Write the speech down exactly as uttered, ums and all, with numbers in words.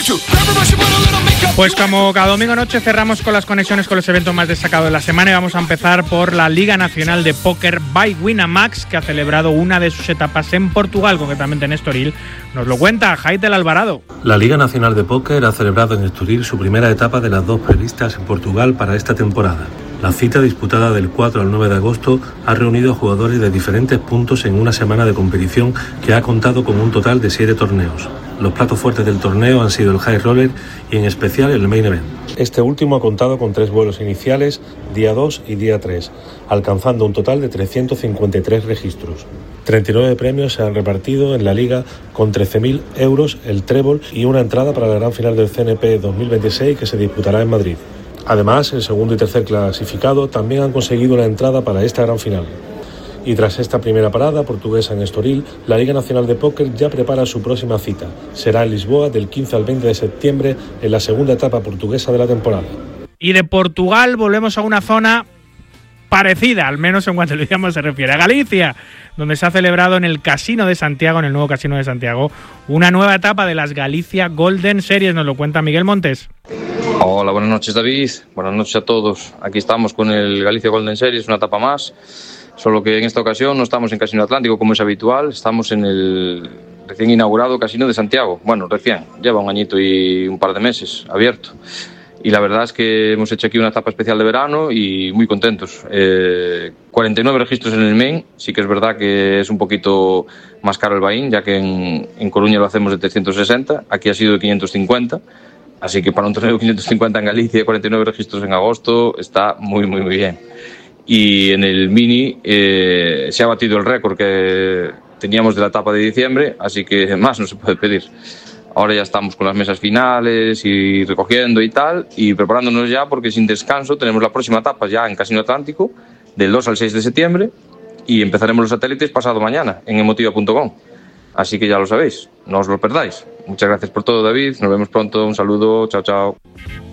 Pues como cada domingo noche cerramos con las conexiones con los eventos más destacados de la semana y vamos a empezar por la Liga Nacional de Póker by Winamax, que ha celebrado una de sus etapas en Portugal, concretamente en Estoril. Nos lo cuenta Jaitel Alvarado. La Liga Nacional de Póker ha celebrado en Estoril su primera etapa de las dos previstas en Portugal para esta temporada. La cita, disputada del cuatro al nueve de agosto, ha reunido a jugadores de diferentes puntos en una semana de competición que ha contado con un total de siete torneos. Los platos fuertes del torneo han sido el High Roller y en especial el Main Event. Este último ha contado con tres vuelos iniciales, día dos y día tres, alcanzando un total de trescientos cincuenta y tres registros. treinta y nueve premios se han repartido en la liga, con trece mil euros el trébol y una entrada para la gran final del C N P dos mil veintiséis que se disputará en Madrid. Además, el segundo y tercer clasificado también han conseguido la entrada para esta gran final. Y tras esta primera parada portuguesa en Estoril, la Liga Nacional de Póker ya prepara su próxima cita. Será en Lisboa del quince al veinte de septiembre en la segunda etapa portuguesa de la temporada. Y de Portugal volvemos a una zona parecida, al menos en cuanto al idioma se refiere, a Galicia, donde se ha celebrado en el Casino de Santiago, en el nuevo Casino de Santiago, una nueva etapa de las Galicia Golden Series. Nos lo cuenta Miguel Montes. Hola, buenas noches David, buenas noches a todos. Aquí estamos con el Galicia Golden Series, una etapa más, solo que en esta ocasión no estamos en Casino Atlántico como es habitual, estamos en el recién inaugurado Casino de Santiago. Bueno, recién, lleva un añito y un par de meses abierto. Y la verdad es que hemos hecho aquí una etapa especial de verano y muy contentos. Eh, cuarenta y nueve registros en el main, sí que es verdad que es un poquito más caro el buy-in, ya que en, en Coruña lo hacemos de trescientos sesenta, aquí ha sido de quinientos cincuenta. Así que para un torneo de quinientos cincuenta en Galicia, cuarenta y nueve registros en agosto, está muy, muy, muy bien. Y en el mini eh, se ha batido el récord que teníamos de la etapa de diciembre, así que más no se puede pedir. Ahora ya estamos con las mesas finales y recogiendo y tal, y preparándonos ya porque sin descanso tenemos la próxima etapa ya en Casino Atlántico, del dos al seis de septiembre, y empezaremos los satélites pasado mañana en emotiva punto com. Así que ya lo sabéis, no os lo perdáis. Muchas gracias por todo, David. Nos vemos pronto. Un saludo. Chao, chao.